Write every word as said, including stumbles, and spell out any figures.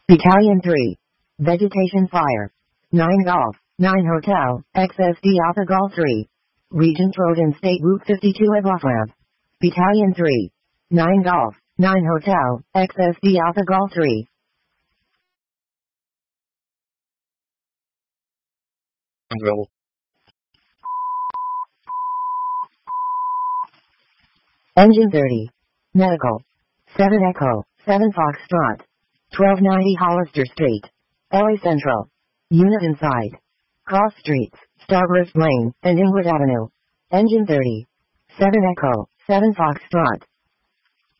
Battalion three. Vegetation Fire. nine Golf. nine Hotel. X S D Alpha Golf three. Regent Road and State Route fifty-two at off ramp. Battalion three. nine Golf. nine Hotel. X S D Alpha Golf three. Drill. Engine thirty. Medical. seven Echo. seven Foxtrot. twelve ninety Hollister Street. L A Central. Unit inside. Cross streets, Starburst Lane, and Inglewood Avenue. Engine thirty. seven Echo. seven Foxtrot.